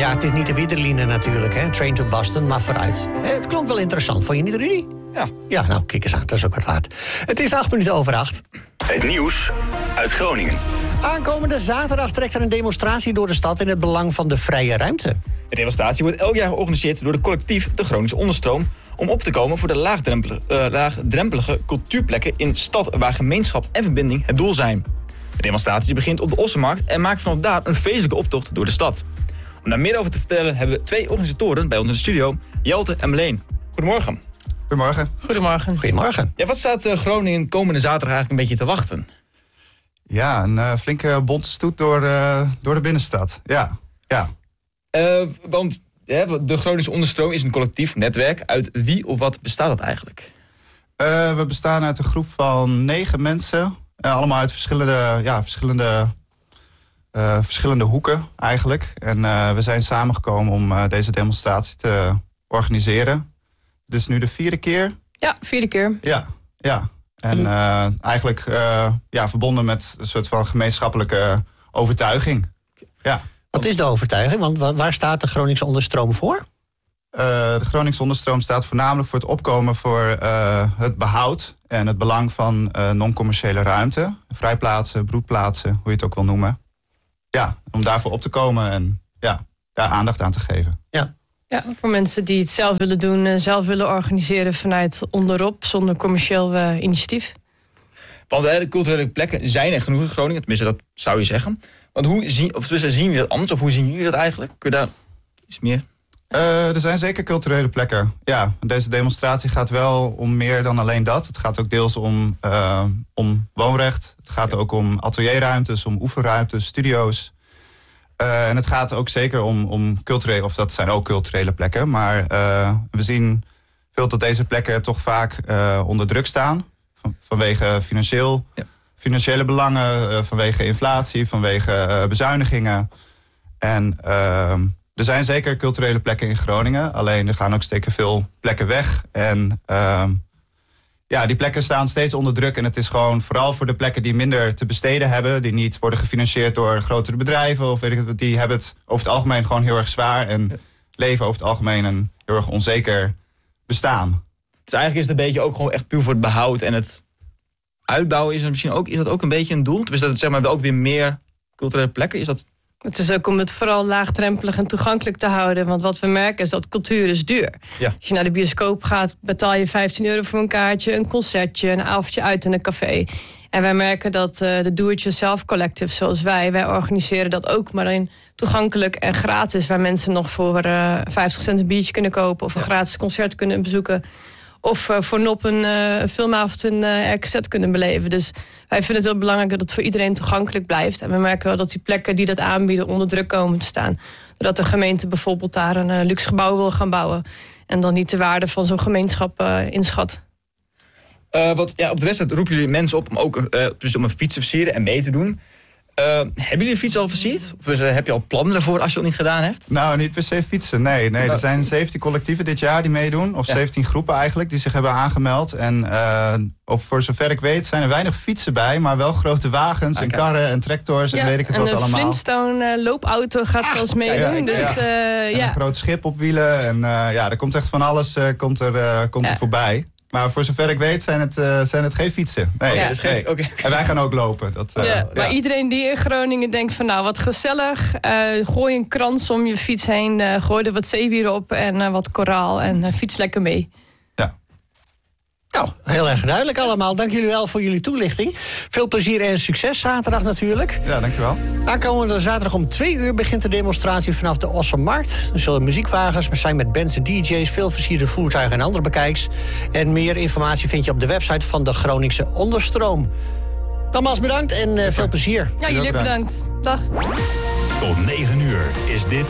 Ja, het is niet de Widderline natuurlijk, hè? Train to Boston, maar vooruit. Het klonk wel interessant, vond je niet, Rudy? Ja. Ja, nou, kijk eens aan, dat is ook wat waard. Het is 8:08. Het nieuws uit Groningen. Aankomende zaterdag trekt er een demonstratie door de stad in het belang van de vrije ruimte. De demonstratie wordt elk jaar georganiseerd door de collectief De Groningse Onderstroom, om op te komen voor de laagdrempelige cultuurplekken in stad waar gemeenschap en verbinding het doel zijn. De demonstratie begint op de Ossenmarkt en maakt vanaf daar een feestelijke optocht door de stad. Om daar meer over te vertellen hebben we twee organisatoren bij ons in de studio, Jelte en Marleen. Goedemorgen. Goedemorgen. Goedemorgen. Goedemorgen. Ja, wat staat Groningen komende zaterdag eigenlijk een beetje te wachten? Ja, een flinke bonte stoet door de binnenstad. Ja. Want de Groningse Onderstroom is een collectief netwerk. Uit wie of wat bestaat dat eigenlijk? We bestaan uit een groep van 9 mensen. Allemaal uit verschillende hoeken eigenlijk. En we zijn samengekomen om deze demonstratie te organiseren. Dit is nu de 4e keer. Ja, 4e keer. Ja. En eigenlijk verbonden met een soort van gemeenschappelijke overtuiging. Ja. Wat is de overtuiging? Want waar staat de Groningse Onderstroom voor? De Groningse Onderstroom staat voornamelijk voor het opkomen voor het behoud en het belang van non-commerciële ruimte. Vrijplaatsen, broedplaatsen, hoe je het ook wil noemen. Ja, om daarvoor op te komen en daar aandacht aan te geven. Ja, voor mensen die het zelf willen doen, zelf willen organiseren vanuit onderop, zonder commercieel initiatief. Want de culturele plekken zijn er genoeg in Groningen, tenminste dat zou je zeggen. Want hoe zien jullie dat anders, of hoe zien jullie dat eigenlijk? Kun je daar iets meer? Er zijn zeker culturele plekken. Ja, deze demonstratie gaat wel om meer dan alleen dat. Het gaat ook deels om woonrecht. Het gaat ook om atelierruimtes, om oefenruimtes, studio's. En het gaat ook zeker om culturele, of dat zijn ook culturele plekken. Maar we zien veel dat deze plekken toch vaak onder druk staan. Vanwege financiële belangen, vanwege inflatie, vanwege bezuinigingen. En er zijn zeker culturele plekken in Groningen. Alleen er gaan ook steeds veel plekken weg. En die plekken staan steeds onder druk. En het is gewoon vooral voor de plekken die minder te besteden hebben. Die niet worden gefinancierd door grotere bedrijven. Of weet ik het, die hebben het over het algemeen gewoon heel erg zwaar. En leven over het algemeen een heel erg onzeker bestaan. Dus eigenlijk is het een beetje ook gewoon echt puur voor het behoud en het uitbouwen. Is dat ook een beetje een doel? Dus dat het zeg maar wel ook weer meer culturele plekken? Is dat... Het is ook om het vooral laagdrempelig en toegankelijk te houden. Want wat we merken is dat cultuur is duur. Ja. Als je naar de bioscoop gaat, betaal je €15 voor een kaartje, een concertje, een avondje uit in een café. En wij merken dat de do-it-yourself collective zoals wij organiseren dat ook, maar in toegankelijk en gratis. Waar mensen nog voor 50 cent een biertje kunnen kopen of een gratis concert kunnen bezoeken. Of voor nop een filmavond in RKZ kunnen beleven. Dus wij vinden het heel belangrijk dat het voor iedereen toegankelijk blijft. En we merken wel dat die plekken die dat aanbieden onder druk komen te staan. Doordat de gemeente bijvoorbeeld daar een luxe gebouw wil gaan bouwen. En dan niet de waarde van zo'n gemeenschap inschat. Op de wedstrijd roepen jullie mensen op om ook om een fiets te versieren en mee te doen. Hebben jullie een fiets al versierd? Of heb je al plannen ervoor als je het niet gedaan hebt? Nou, niet per se fietsen, nee. Er zijn 17 collectieven dit jaar die meedoen. Of 17 groepen eigenlijk, die zich hebben aangemeld. En voor zover ik weet zijn er weinig fietsen bij. Maar wel grote wagens en karren en tractors en weet ik het wat allemaal. En een Flintstone loopauto gaat zelfs meedoen. En een groot schip op wielen. En er komt echt van alles komt er voorbij. Maar voor zover ik weet zijn het geen fietsen. Nee. En wij gaan ook lopen. Maar iedereen die in Groningen denkt van nou wat gezellig. Gooi een krans om je fiets heen. Gooi er wat zeewier op en wat koraal. En fiets lekker mee. Ja. Nou, heel erg duidelijk allemaal. Dank jullie wel voor jullie toelichting. Veel plezier en succes zaterdag natuurlijk. Ja, dankjewel. Aankomende zaterdag om 2:00 begint de demonstratie vanaf de Ossenmarkt. Er zullen muziekwagens zijn met bands en DJ's, veel versierde voertuigen en andere bekijks. En meer informatie vind je op de website van de Groningse Onderstroom. Nogmaals bedankt en veel plezier. Ja, jullie bedankt. Dag. Tot 9:00 is dit